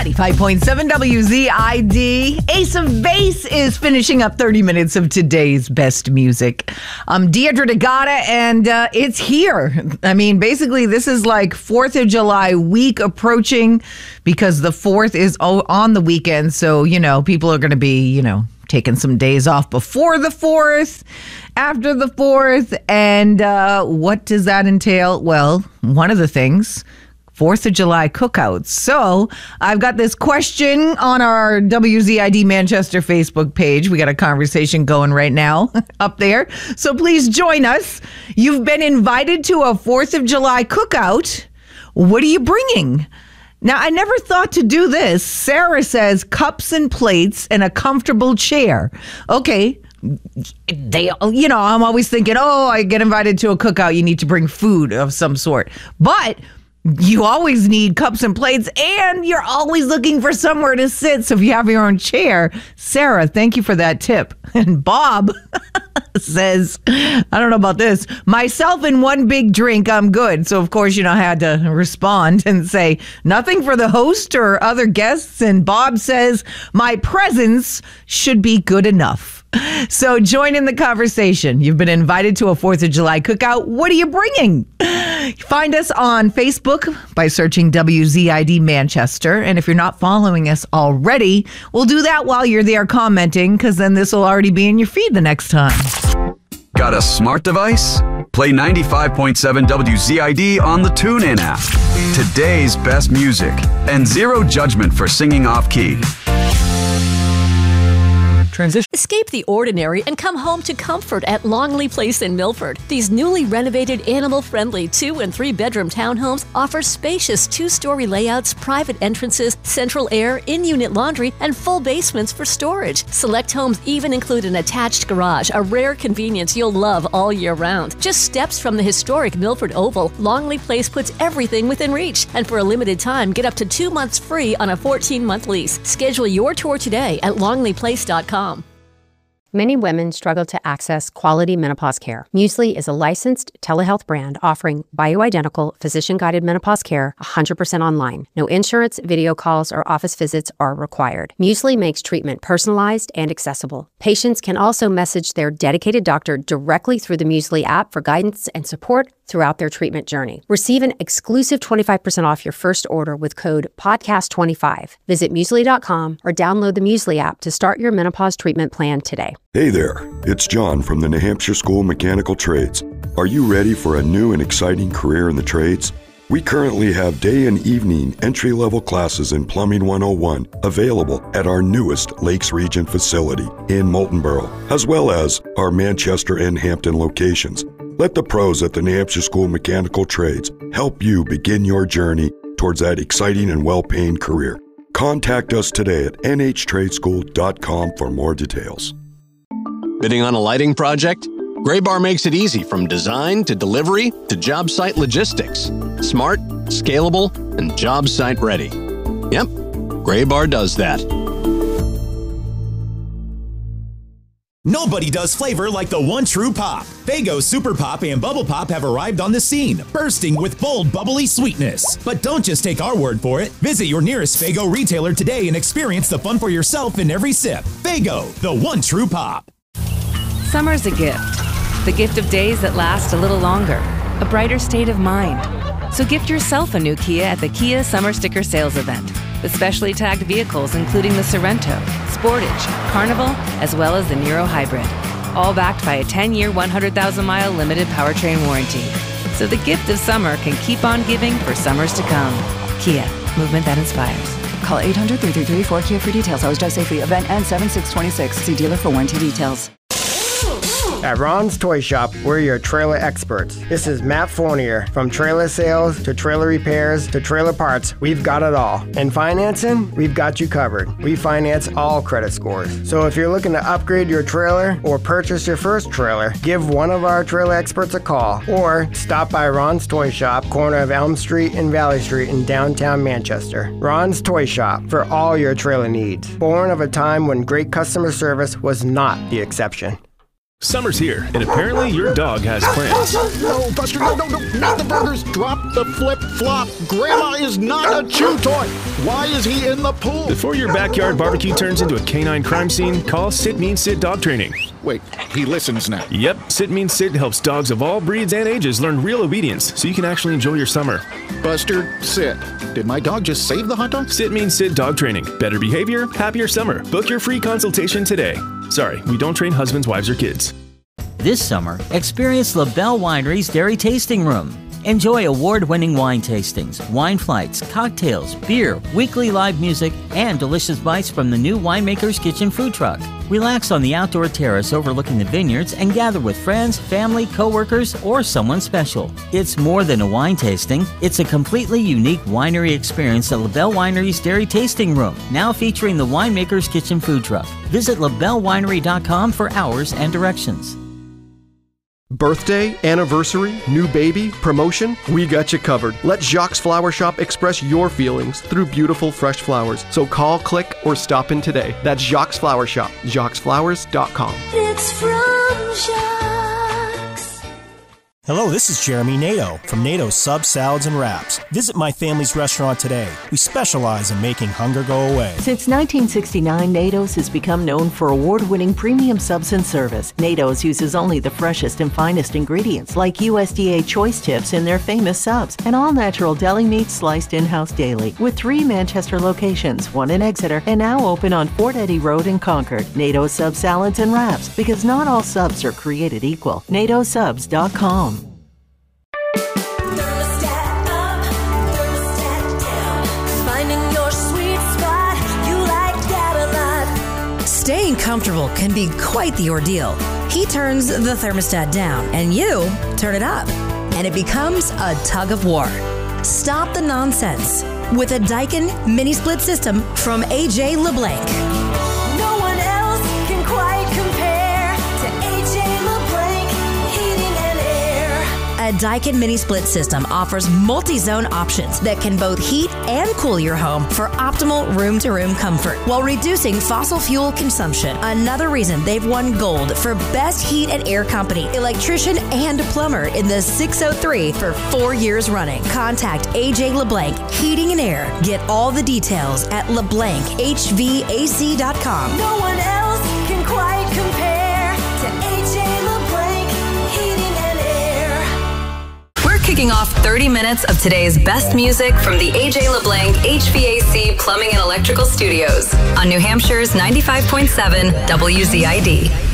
95.7 WZID. Ace of Base is finishing up 30 minutes of today's best music. I'm Deirdre DeGata, and it's here. I mean, basically, this is like 4th of July week approaching because the 4th is on the weekend. So, people are going to be, taking some days off before the 4th, after the 4th. And what does that entail? Well, one of the things, 4th of July cookouts. So I've got this question on our WZID Manchester Facebook page. We got a conversation going right now up there. So please join us. You've been invited to a 4th of July cookout. What are you bringing? Now, I never thought to do this. Sarah says cups and plates and a comfortable chair. Okay. I'm always thinking, I get invited to a cookout. You need to bring food of some sort. But you always need cups and plates, and you're always looking for somewhere to sit. So if you have your own chair, Sarah, thank you for that tip. And Bob says, I don't know about this. Myself and one big drink, I'm good. So, of course, I had to respond and say nothing for the host or other guests. And Bob says, my presence should be good enough. So join in the conversation. You've been invited to a 4th of July cookout. What are you bringing? Find us on Facebook by searching WZID Manchester. And if you're not following us already, we'll do that while you're there commenting, because then this will already be in your feed the next time. Got a smart device? Play 95.7 WZID on the TuneIn app. Today's best music and zero judgment for singing off key. Transition. Escape the ordinary and come home to comfort at Longley Place in Milford. These newly renovated, animal-friendly 2- and 3-bedroom townhomes offer spacious 2-story layouts, private entrances, central air, in-unit laundry, and full basements for storage. Select homes even include an attached garage, a rare convenience you'll love all year round. Just steps from the historic Milford Oval, Longley Place puts everything within reach. And for a limited time, get up to 2 months free on a 14-month lease. Schedule your tour today at longleyplace.com. Many women struggle to access quality menopause care. Muesli is a licensed telehealth brand offering bioidentical, physician-guided menopause care 100% online. No insurance, video calls, or office visits are required. Muesli makes treatment personalized and accessible. Patients can also message their dedicated doctor directly through the Muesli app for guidance and support throughout their treatment journey. Receive an exclusive 25% off your first order with code PODCAST25. Visit Muesli.com or download the Muesli app to start your menopause treatment plan today. Hey there, it's John from the New Hampshire School of Mechanical Trades. Are you ready for a new and exciting career in the trades? We currently have day and evening entry-level classes in Plumbing 101 available at our newest Lakes Region facility in Moultonborough, as well as our Manchester and Hampton locations. Let the pros at the New Hampshire School of Mechanical Trades help you begin your journey towards that exciting and well-paying career. Contact us today at nhtradeschool.com for more details. Bidding on a lighting project? Graybar makes it easy from design to delivery to job site logistics. Smart, scalable, and job site ready. Yep, Graybar does that. Nobody does flavor like the one true pop. Faygo Super Pop and Bubble Pop have arrived on the scene, bursting with bold, bubbly sweetness. But don't just take our word for it. Visit your nearest Faygo retailer today and experience the fun for yourself in every sip. Faygo, the one true pop. Summer's a gift. The gift of days that last a little longer. A brighter state of mind. So gift yourself a new Kia at the Kia Summer Sticker Sales Event. With specially tagged vehicles including the Sorento, Sportage, Carnival, as well as the Niro Hybrid. All backed by a 10-year, 100,000-mile limited powertrain warranty. So the gift of summer can keep on giving for summers to come. Kia, movement that inspires. Call 800-333-4KIA for details. Always drive safely. Event ends 7/6/26. See dealer for warranty details. At Ron's Toy Shop, we're your trailer experts. This is Matt Fournier. From trailer sales to trailer repairs to trailer parts, we've got it all. And financing, we've got you covered. We finance all credit scores. So if you're looking to upgrade your trailer or purchase your first trailer, give one of our trailer experts a call or stop by Ron's Toy Shop, corner of Elm Street and Valley Street in downtown Manchester. Ron's Toy Shop for all your trailer needs. Born of a time when great customer service was not the exception. Summer's here, and apparently your dog has plans. No, Buster, no, not the burgers. Drop the flip-flop. Grandma is not a chew toy. Why is he in the pool? Before your backyard barbecue turns into a canine crime scene, call Sit Means Sit Dog Training. Wait, he listens now. Yep, Sit Means Sit helps dogs of all breeds and ages learn real obedience so you can actually enjoy your summer. Buster, sit. Did my dog just save the hot dog? Sit Means Sit Dog Training. Better behavior, happier summer. Book your free consultation today. Sorry, we don't train husbands, wives, or kids. This summer, experience LaBelle Winery's Dairy Tasting Room. Enjoy award-winning wine tastings, wine flights, cocktails, beer, weekly live music, and delicious bites from the new Winemaker's Kitchen food truck. Relax on the outdoor terrace overlooking the vineyards and gather with friends, family, coworkers, or someone special. It's more than a wine tasting. It's a completely unique winery experience at LaBelle Winery's Dairy Tasting Room, now featuring the Winemaker's Kitchen food truck. Visit labellewinery.com for hours and directions. Birthday, anniversary, new baby, promotion, we got you covered. Let Jacques Flower Shop express your feelings through beautiful fresh flowers. So call, click, or stop in today. That's Jacques Flower Shop, jacquesflowers.com. It's from Jacques. Hello, this is Jeremy Nato from Nato Subs, Salads, and Wraps. Visit my family's restaurant today. We specialize in making hunger go away. Since 1969, Nato's has become known for award-winning premium subs and service. Nato's uses only the freshest and finest ingredients, like USDA choice tips in their famous subs, and all-natural deli meat sliced in-house daily. With 3 Manchester locations, 1 in Exeter, and now open on Fort Eddy Road in Concord. Nato's Subs, Salads, and Wraps, because not all subs are created equal. NatoSubs.com. Staying comfortable can be quite the ordeal. He turns the thermostat down, and you turn it up, and it becomes a tug of war. Stop the nonsense with a Daikin mini split system from AJ LeBlanc. No one else can quite compare to AJ LeBlanc Heating and Air. A Daikin mini split system offers multi-zone options that can both heat and cool your home for optimal room-to-room comfort while reducing fossil fuel consumption. Another reason they've won gold for Best Heat and Air Company, Electrician, and Plumber in the 603 for 4 years running. Contact AJ LeBlanc Heating and Air. Get all the details at LeBlancHVAC.com. No one else can quite compare to AJ LeBlanc Heating and Air. We're kicking off 30 minutes of today's best music from the AJ LeBlanc HVAC Plumbing and Electrical Studios on New Hampshire's 95.7 WZID.